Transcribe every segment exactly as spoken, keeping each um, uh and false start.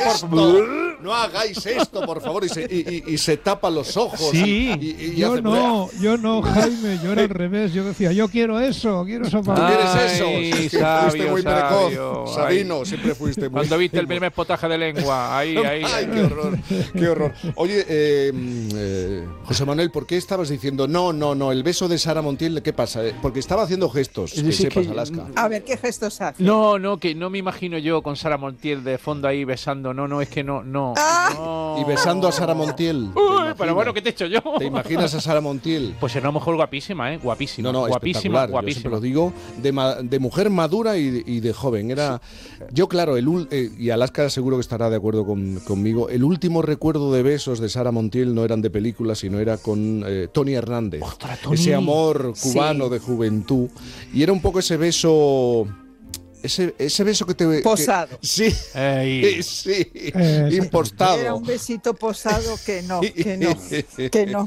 por favor. No hagáis esto, por favor. Y se, y, y, y se tapa los ojos. Sí. Y, y, y yo hace... no, yo no, Jaime, yo era al revés. Yo decía, yo quiero eso, quiero eso para ¿Tú mí. quieres eso? Ay, Es que sabio, fuiste muy sabio. precoz. Sabino, siempre fuiste muy... Cuando viste el primer potaje de lengua, ahí, ahí. Ay, qué horror, qué horror. Oye, eh, eh, José Manuel, ¿por qué estabas diciendo no, no, no, el beso de Sara Montiel, qué pasa? Porque estaba haciendo gestos, que Sí, sepas, que- Alaska. A ver, ¿qué gestos hace? No, no, que no me imagino yo con Sara Montiel de fondo ahí besando. No, no, es que no, no. no. Y besando a Sara Montiel. ¿te Uy, imaginas? pero bueno, ¿qué te he hecho yo? ¿Te imaginas a Sara Montiel? Pues era a lo mejor guapísima, ¿eh? Guapísima. No, no, guapísima, espectacular. Yo siempre guapísima. lo digo, de, ma- de mujer madura y de, y de joven. Era, yo claro, el ul- eh, y Alaska seguro que estará de acuerdo con- conmigo. El último recuerdo de besos de Sara Montiel no eran de películas, sino era con eh, Tony Hernández. Ostras, Tony. Ese amor cubano Sí. de juventud. Y era un poco ese beso. Ese, ese beso que te... Posado. Que, sí, Ey. sí, Eh, impostado. Era un besito posado que no, que no, que no.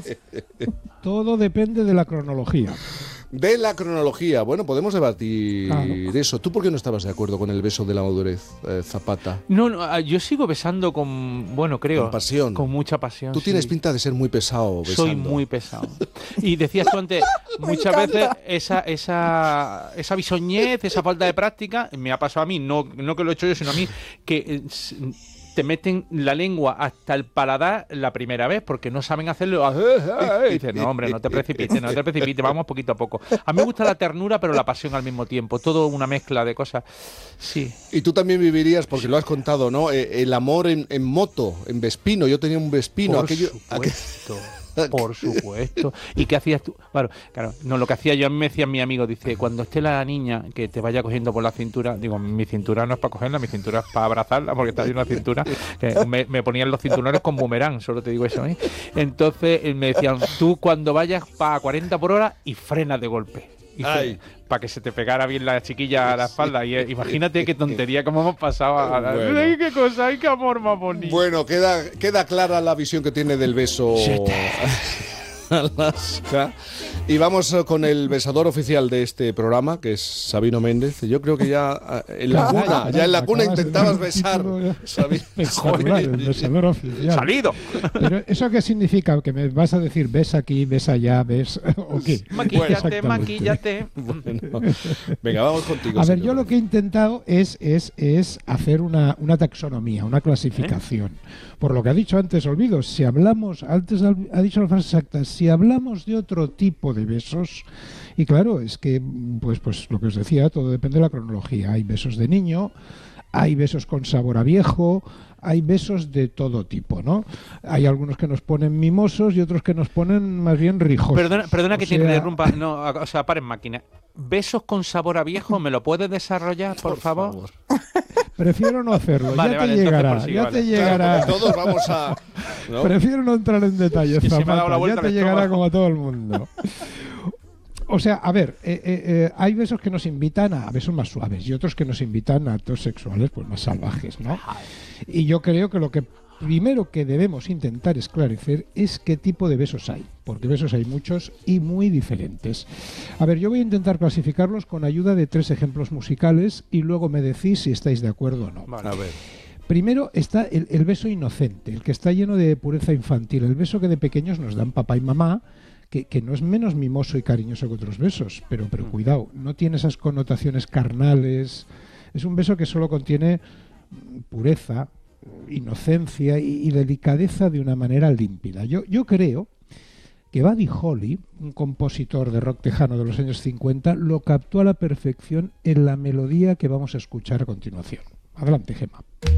Todo depende de la cronología. De la cronología. Bueno, podemos debatir Claro. eso. ¿Tú por qué no estabas de acuerdo con el beso de la madurez, eh, Zapata? No, no, ah, yo sigo besando con, bueno, creo. Con pasión. Con mucha pasión. Tú tienes sí. pinta de ser muy pesado besando. Soy muy pesado. Y decías tú antes, Me muchas encanta. veces esa, esa, esa bisoñez, esa falta de práctica, me ha pasado a mí, no, no que lo he hecho yo, sino a mí, que eh, s- te meten la lengua hasta el paladar la primera vez porque no saben hacerlo. Y dices, no, hombre, no te precipites, no te precipites, vamos poquito a poco. A mí me gusta la ternura, pero la pasión al mismo tiempo. Todo una mezcla de cosas. Sí. Y tú también vivirías, porque lo has contado, ¿no? Eh, el amor en, en moto, en Vespino. Yo tenía un Vespino. Por aquello, aquel- supuesto. Por supuesto. ¿Y qué hacías tú? Claro, claro, no, lo que hacía yo, a mí me decían mi amigo, dice, cuando esté la niña que te vaya cogiendo por la cintura, digo, mi cintura no es para cogerla, mi cintura es para abrazarla, porque está ahí una cintura, que me, me ponían los cinturones con boomerang, solo te digo eso, ¿eh? Entonces eh, me decían, tú cuando vayas para cuarenta por hora y frenas de golpe. Ay. Para que se te pegara bien la chiquilla a la espalda. Y eh, imagínate qué tontería, cómo hemos pasado a la... Bueno. ¡Ay, qué cosa! ¡Ay, qué amor más bonito! Bueno, queda, queda clara la visión que tiene del beso Alaska. Y vamos eh, con el besador oficial de este programa, que es Sabino Méndez. Yo creo que ya eh, en la Caray, cuna, caray, ya en la cuna acabas de intentabas dar un besar. título ya Sabi- espectacular, el besador oficial. ¡Salido! Pero ¿eso qué significa? ¿Que me vas a decir ves aquí, ves allá, ves o qué? Maquillate, Exactamente. maquillate. Bueno, venga, vamos contigo. A ver, señor. yo lo que he intentado es, es, es hacer una, una taxonomía, una clasificación. Por lo que ha dicho antes, Olvido, si hablamos, antes ha dicho la frase exacta, si hablamos de otro tipo de besos, y claro, es que, pues, pues lo que os decía, todo depende de la cronología. Hay besos de niño, hay besos con sabor a viejo, hay besos de todo tipo, ¿no? Hay algunos que nos ponen mimosos y otros que nos ponen más bien rijosos. Perdona, perdona O que te sea, interrumpa. No, o sea, paren máquina. ¿Besos con sabor a viejo? ¿Me lo puedes desarrollar, por, Por favor? favor. Prefiero no hacerlo, Vale, ya vale, te entonces llegará, prosigue, ya vale. te llegará. Claro, porque todos vamos a... ¿no? Prefiero no entrar en detalles, Que se me ha dado Zapata, la vuelta ya te al llegará estómago. como a todo el mundo. O sea, a ver, eh, eh, eh, hay besos que nos invitan a, a besos más suaves y otros que nos invitan a actos sexuales pues más salvajes, ¿no? Y yo creo que lo que primero que debemos intentar esclarecer es qué tipo de besos hay, porque besos hay muchos y muy diferentes. A ver, yo voy a intentar clasificarlos con ayuda de tres ejemplos musicales y luego me decís si estáis de acuerdo o no. Vale. A ver. Primero está el, el beso inocente, el que está lleno de pureza infantil, el beso que de pequeños nos dan papá y mamá, que, que no es menos mimoso y cariñoso que otros besos, pero, pero cuidado, no tiene esas connotaciones carnales, es un beso que solo contiene mm, pureza, inocencia y, y delicadeza de una manera límpida. Yo, yo creo que Buddy Holly, un compositor de rock tejano de los años cincuenta, lo captó a la perfección en la melodía que vamos a escuchar a continuación. Adelante, Gemma.